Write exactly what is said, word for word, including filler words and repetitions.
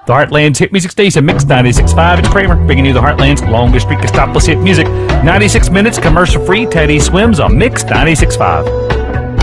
The Heartland's hit music station, Mix ninety-six point five in Kramer, bringing you the Heartland's longest streak of stopless hit music. ninety-six minutes commercial free. Teddy Swims on Mix ninety-six point five.